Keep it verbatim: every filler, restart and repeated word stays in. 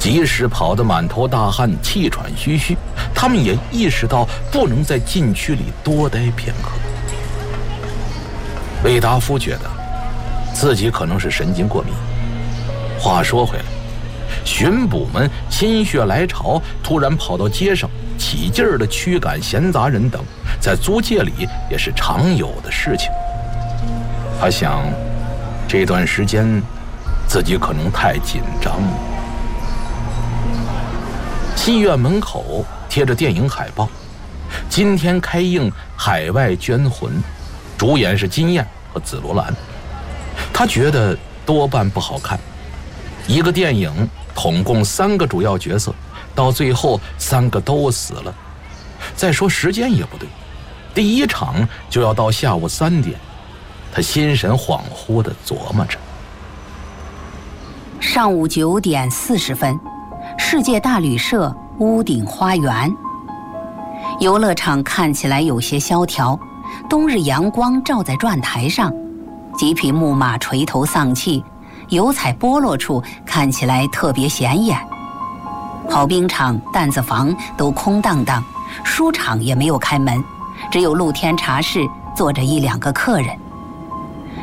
即使跑得满头大汗、气喘吁吁，他们也意识到不能在禁区里多待片刻。魏达夫觉得自己可能是神经过敏。话说回来，巡捕们心血来潮，突然跑到街上，起劲儿地驱赶闲杂人等，在租界里也是常有的事情。他想，这段时间自己可能太紧张了。戏院门口贴着电影海报，今天开映《海外捐魂》，主演是金燕和紫罗兰。他觉得多半不好看，一个电影统共三个主要角色，到最后三个都死了。再说时间也不对，第一场就要到下午三点。他心神恍惚地琢磨着。 上午九点四十分，世界大旅社屋顶花园。游乐场看起来有些萧条，冬日阳光照在转台上，几匹木马垂头丧气，油彩剥落处看起来特别显眼。跑冰场、担子房都空荡荡，书场也没有开门，只有露天茶室坐着一两个客人。